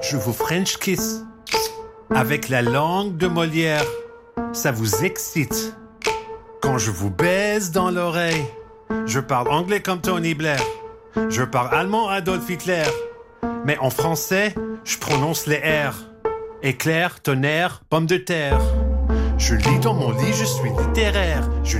Je vous French kiss avec la langue de Molière. Ça vous excite. Quand je vous baise dans l'oreille, je parle anglais comme Tony Blair. Je parle allemand Adolf Hitler. Mais en français, je prononce les R. Éclair, tonnerre, pomme de terre. Je lis dans mon lit, je suis littéraire. Je